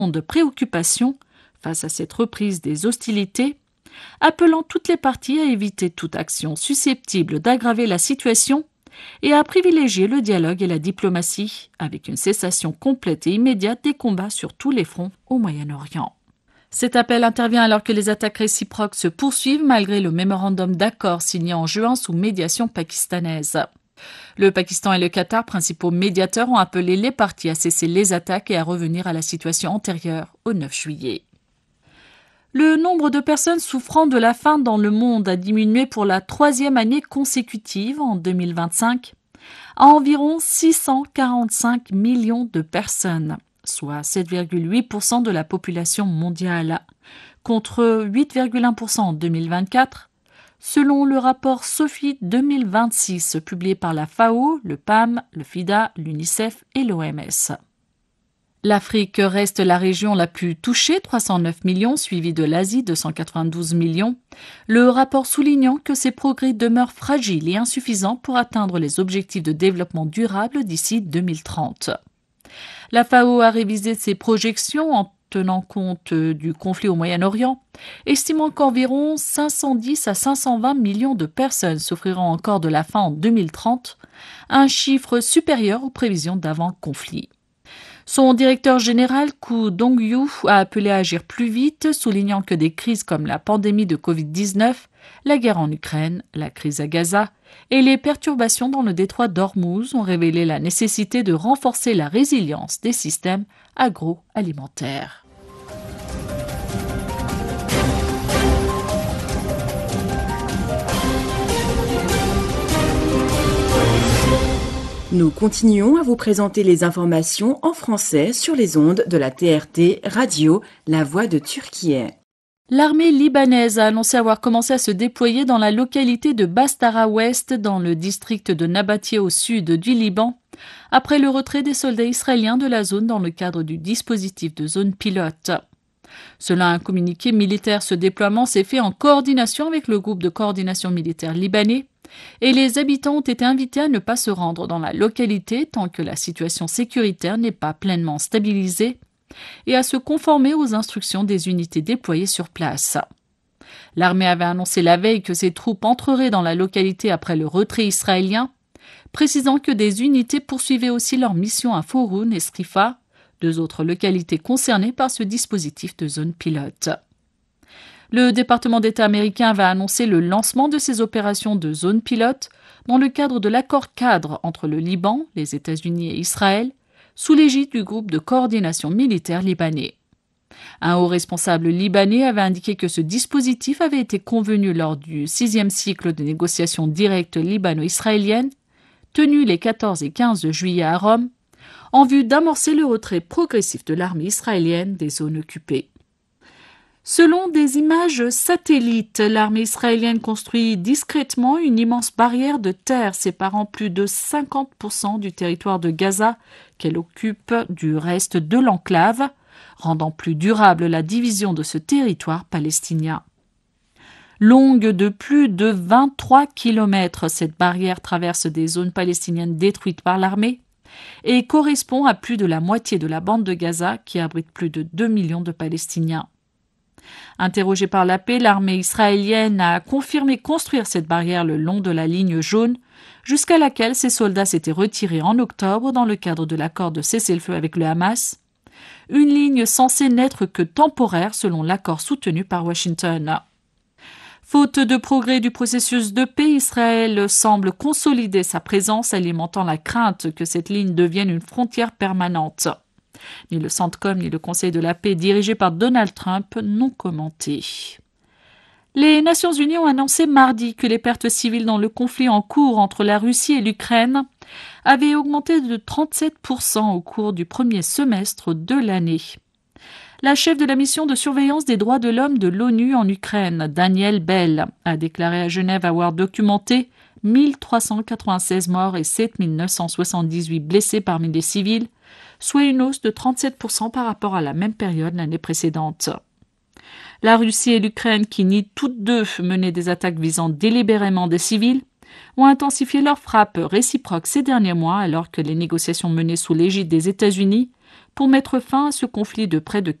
de préoccupation face à cette reprise des hostilités, appelant toutes les parties à éviter toute action susceptible d'aggraver la situation et à privilégier le dialogue et la diplomatie, avec une cessation complète et immédiate des combats sur tous les fronts au Moyen-Orient. Cet appel intervient alors que les attaques réciproques se poursuivent malgré le mémorandum d'accord signé en juin sous médiation pakistanaise. Le Pakistan et le Qatar, principaux médiateurs, ont appelé les parties à cesser les attaques et à revenir à la situation antérieure au 9 juillet. Le nombre de personnes souffrant de la faim dans le monde a diminué pour la 3e année consécutive en 2025 à environ 645 millions de personnes, soit 7,8% de la population mondiale, contre 8,1% en 2024, selon le rapport SOFI 2026 publié par la FAO, le PAM, le FIDA, l'UNICEF et l'OMS. L'Afrique reste la région la plus touchée, 309 millions, suivie de l'Asie, 292 millions, le rapport soulignant que ces progrès demeurent fragiles et insuffisants pour atteindre les objectifs de développement durable d'ici 2030. La FAO a révisé ses projections en tenant compte du conflit au Moyen-Orient, estimant qu'environ 510 à 520 millions de personnes souffriront encore de la faim en 2030, un chiffre supérieur aux prévisions d'avant-conflit. Son directeur général, Koo Dong-yu, a appelé à agir plus vite, soulignant que des crises comme la pandémie de Covid-19, la guerre en Ukraine, la crise à Gaza et les perturbations dans le détroit d'Ormuz ont révélé la nécessité de renforcer la résilience des systèmes agroalimentaires. Nous continuons à vous présenter les informations en français sur les ondes de la TRT Radio, La Voix de Turquie. L'armée libanaise a annoncé avoir commencé à se déployer dans la localité de Bastara Ouest, dans le district de Nabatieh au sud du Liban, après le retrait des soldats israéliens de la zone dans le cadre du dispositif de zone pilote. Selon un communiqué militaire, ce déploiement s'est fait en coordination avec le groupe de coordination militaire libanais, et les habitants ont été invités à ne pas se rendre dans la localité tant que la situation sécuritaire n'est pas pleinement stabilisée et à se conformer aux instructions des unités déployées sur place. L'armée avait annoncé la veille que ses troupes entreraient dans la localité après le retrait israélien, précisant que des unités poursuivaient aussi leur mission à Foroun et Srifa, 2 autres localités concernées par ce dispositif de zone pilote. Le département d'État américain va annoncer le lancement de ces opérations de zone pilote dans le cadre de l'accord-cadre entre le Liban, les États-Unis et Israël, sous l'égide du groupe de coordination militaire libanais. Un haut responsable libanais avait indiqué que ce dispositif avait été convenu lors du 6e cycle de négociations directes libano-israéliennes, tenu les 14 et 15 juillet à Rome, en vue d'amorcer le retrait progressif de l'armée israélienne des zones occupées. Selon des images satellites, l'armée israélienne construit discrètement une immense barrière de terre séparant plus de 50% du territoire de Gaza qu'elle occupe du reste de l'enclave, rendant plus durable la division de ce territoire palestinien. Longue de plus de 23 km, cette barrière traverse des zones palestiniennes détruites par l'armée et correspond à plus de la moitié de la bande de Gaza qui abrite plus de 2 millions de Palestiniens. Interrogée par la paix, l'armée israélienne a confirmé construire cette barrière le long de la ligne jaune, jusqu'à laquelle ses soldats s'étaient retirés en octobre dans le cadre de l'accord de cessez-le-feu avec le Hamas, une ligne censée n'être que temporaire selon l'accord soutenu par Washington. Faute de progrès du processus de paix, Israël semble consolider sa présence, alimentant la crainte que cette ligne devienne une frontière permanente. Ni le Centcom ni le Conseil de la paix dirigé par Donald Trump n'ont commenté. Les Nations Unies ont annoncé mardi que les pertes civiles dans le conflit en cours entre la Russie et l'Ukraine avaient augmenté de 37% au cours du premier semestre de l'année. La chef de la mission de surveillance des droits de l'homme de l'ONU en Ukraine, Danielle Bell, a déclaré à Genève avoir documenté 1396 morts et 7978 blessés parmi les civils, soit une hausse de 37% par rapport à la même période l'année précédente. La Russie et l'Ukraine, qui nient toutes deux mener des attaques visant délibérément des civils, ont intensifié leurs frappes réciproques ces derniers mois alors que les négociations menées sous l'égide des États-Unis Pour mettre fin à ce conflit de près de